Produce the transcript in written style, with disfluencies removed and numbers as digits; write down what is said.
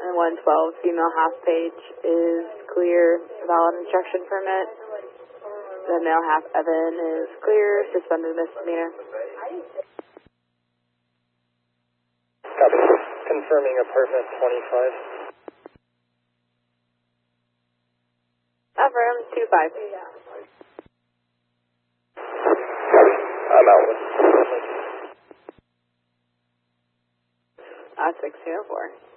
And 112, female half page is clear, valid instruction permit. The male half Evan is clear, suspended misdemeanor. Copy. Confirming apartment 25. Affirm, 25. I'm out with 604.